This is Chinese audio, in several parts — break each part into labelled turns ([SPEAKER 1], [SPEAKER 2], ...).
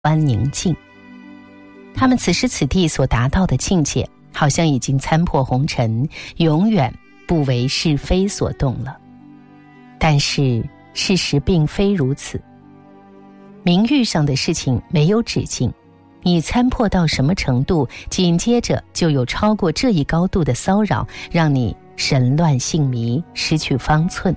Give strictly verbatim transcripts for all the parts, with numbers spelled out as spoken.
[SPEAKER 1] 般宁静。他们此时此地所达到的境界，好像已经参破红尘，永远不为是非所动了。但是事实并非如此，名誉上的事情没有止境，你参破到什么程度，紧接着就有超过这一高度的骚扰，让你神乱性迷，失去方寸。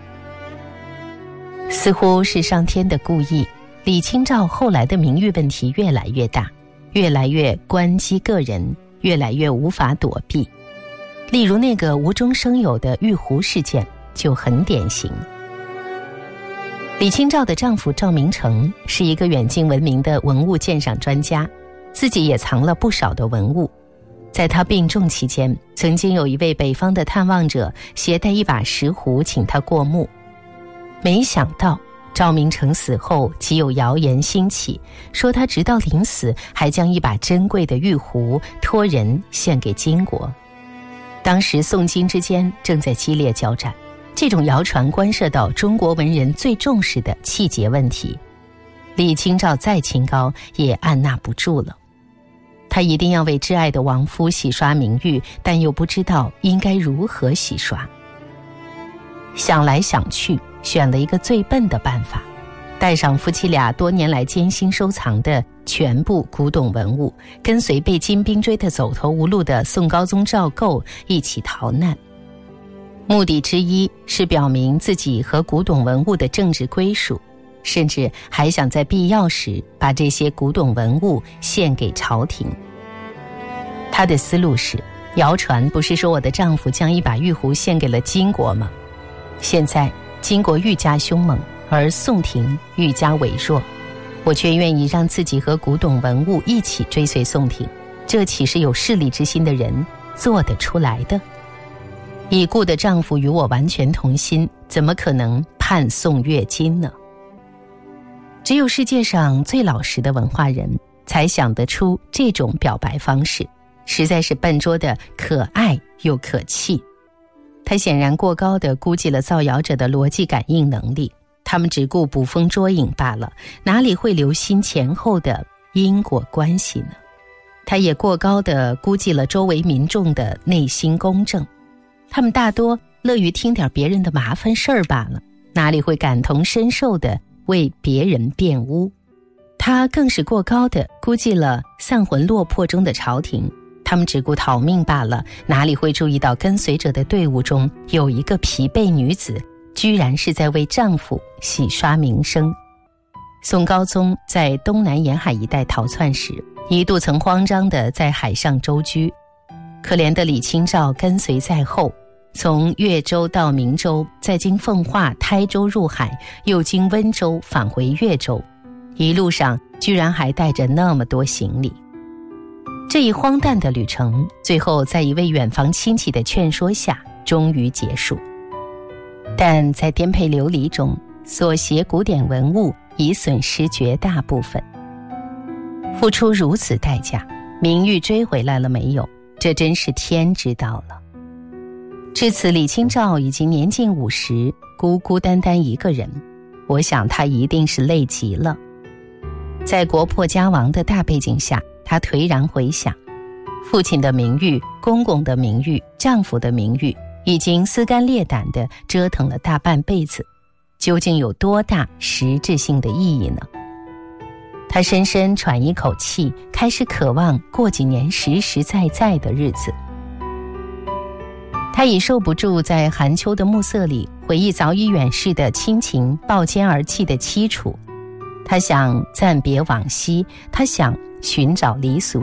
[SPEAKER 1] 似乎是上天的故意，李清照后来的名誉问题越来越大，越来越关机个人，越来越无法躲避。例如那个无中生有的玉壶事件就很典型。李清照的丈夫赵明诚是一个远近闻名的文物鉴赏专家，自己也藏了不少的文物。在他病重期间，曾经有一位北方的探望者携带一把石壶请他过目。没想到赵明诚死后，即有谣言兴起，说他直到临死还将一把珍贵的玉壶托人献给金国。当时宋金之间正在激烈交战，这种谣传关涉到中国文人最重视的气节问题，李清照再清高也按捺不住了。她一定要为挚爱的亡夫洗刷名誉，但又不知道应该如何洗刷。想来想去，选了一个最笨的办法，带上夫妻俩多年来艰辛收藏的全部古董文物，跟随被金兵追得走投无路的宋高宗赵构一起逃难。目的之一是表明自己和古董文物的政治归属，甚至还想在必要时把这些古董文物献给朝廷。他的思路是，谣传不是说我的丈夫将一把玉壶献给了金国吗？现在金国愈加凶猛，而宋廷愈加痿弱，我却愿意让自己和古董文物一起追随宋廷，这岂是有势力之心的人做得出来的？已故的丈夫与我完全同心，怎么可能叛宋越金呢？只有世界上最老实的文化人才想得出这种表白方式，实在是笨拙的可爱又可气。他显然过高地估计了造谣者的逻辑感应能力，他们只顾捕风捉影罢了，哪里会留心前后的因果关系呢？他也过高地估计了周围民众的内心公正，他们大多乐于听点别人的麻烦事儿罢了，哪里会感同身受地为别人辩污。他更是过高地估计了丧魂落魄中的朝廷，他们只顾逃命罢了，哪里会注意到跟随者的队伍中有一个疲惫女子，居然是在为丈夫洗刷名声。宋高宗在东南沿海一带逃窜时，一度曾慌张地在海上舟居，可怜的李清照跟随在后，从越州到明州，再经奉化、台州入海，又经温州返回越州，一路上居然还带着那么多行李。这一荒诞的旅程，最后在一位远房亲戚的劝说下，终于结束。但在颠沛流离中，所携古典文物已损失绝大部分。付出如此代价，名誉追回来了没有？这真是天知道了。至此，李清照已经年近五十，孤孤单单一个人，我想她一定是累极了。在国破家亡的大背景下，她颓然回想，父亲的名誉、公公的名誉、丈夫的名誉，已经撕肝裂胆地折腾了大半辈子，究竟有多大实质性的意义呢？她深深喘一口气，开始渴望过几年实实在在的日子。她已受不住在寒秋的暮色里回忆早已远逝的亲情抱肩而泣的凄楚，她想暂别往昔，她想寻找离俗。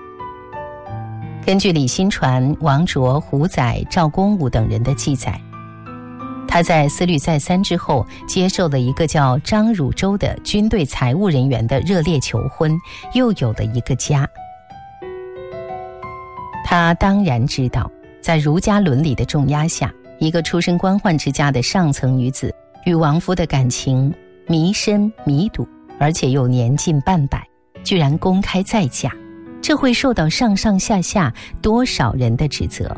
[SPEAKER 1] 根据李新传、王卓、胡载、赵公武等人的记载，他在思虑再三之后，接受了一个叫张汝州的军队财务人员的热烈求婚，又有了一个家。他当然知道，在儒家伦理的重压下，一个出身官宦之家的上层女子与亡夫的感情弥深弥笃，而且又年近半百，居然公开再嫁，这会受到上上下下多少人的指责。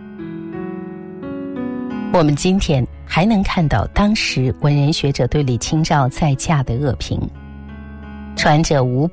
[SPEAKER 1] 我们今天还能看到当时文人学者对李清照再嫁的恶评。 传者无